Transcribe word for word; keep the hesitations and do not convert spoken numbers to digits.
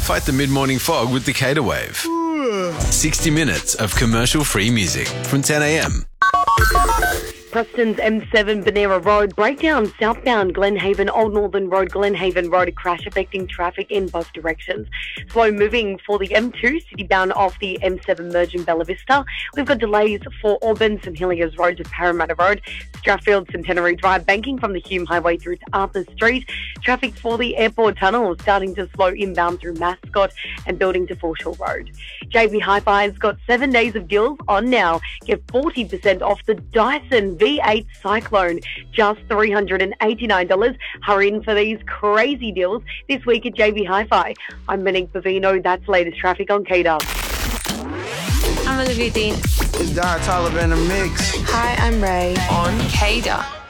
Fight the mid-morning fog with the Cater Wave. sixty minutes of commercial-free music from ten a.m. Preston's M seven Benera Road breakdown southbound Glenhaven Old Northern Road Glenhaven Road, a crash affecting traffic in both directions. Slow moving for the M two citybound off the M seven merge in Bella Vista. We've got delays for Auburn St Heliers Road to Parramatta Road, Strathfield Centenary Drive, banking from the Hume Highway through to Arthur Street. Traffic for the airport tunnel starting to slow inbound through Mascot and building to Foreshore Road. J B Hi-Fi's got seven days of deals on now. Get forty percent off the Dyson V eight Cyclone, just three hundred eighty-nine dollars. Hurry in for these crazy deals this week at J B Hi-Fi. I'm Monique Bavino. That's latest traffic on Cater. I'm Olivia Dean. It's Don Tolliver in the mix. Hi, I'm Ray. On Cater.